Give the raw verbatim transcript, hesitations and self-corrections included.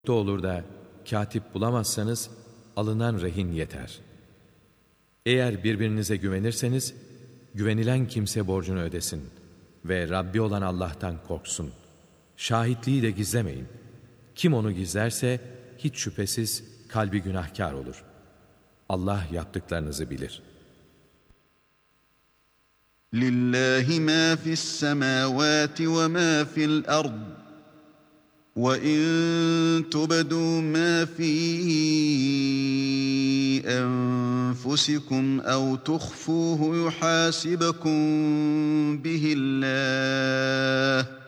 olur da katip bulamazsanız alınan rehin yeter. Eğer birbirinize güvenirseniz güvenilen kimse borcunu ödesin ve Rabbi olan Allah'tan korksun. Şahitliği de gizlemeyin. Kim onu gizlerse hiç şüphesiz kalbi günahkar olur. Allah yaptıklarınızı bilir. Lillahi ma fi's semawati ve ma fi'l ard. وَإِن تُبْدُوا مَا فِي أَنفُسِكُمْ أَوْ تُخْفُوهُ يُحَاسِبْكُم بِهِ اللَّهُ